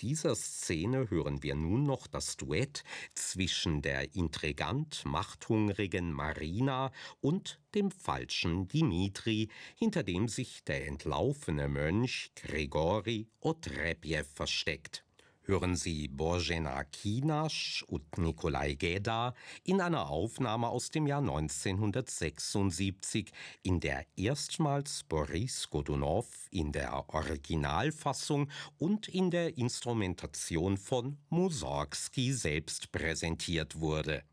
dieser Szene hören wir nun noch das Duett zwischen der intrigant machthungrigen Marina und dem falschen Dimitri, hinter dem sich der entlaufene Mönch Grigori Otrepjew versteckt. Hören Sie Božena Kinasch und Nikolai Geda in einer Aufnahme aus dem Jahr 1976, in der erstmals Boris Godunow in der Originalfassung und in der Instrumentation von Mussorgsky selbst präsentiert wurde.